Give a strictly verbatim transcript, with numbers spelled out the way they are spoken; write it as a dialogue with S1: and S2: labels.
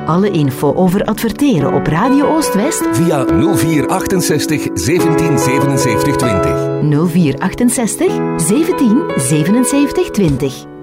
S1: Alle info over adverteren op Radio Oost-West
S2: via nul vier achtenzestig zeventien zevenenzeventig twintig.
S1: nul vier achtenzestig zeventien zevenenzeventig twintig.